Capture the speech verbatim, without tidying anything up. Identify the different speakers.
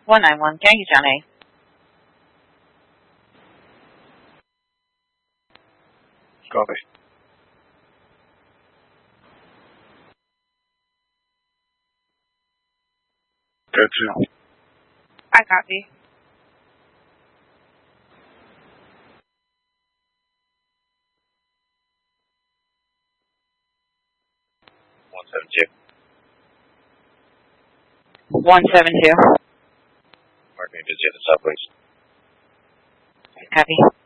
Speaker 1: one nine one, Yankee John A.
Speaker 2: Copy. Go to.
Speaker 1: I copy.
Speaker 2: one seven two.
Speaker 1: one seven two.
Speaker 2: Mark me to the south, please.
Speaker 1: Copy.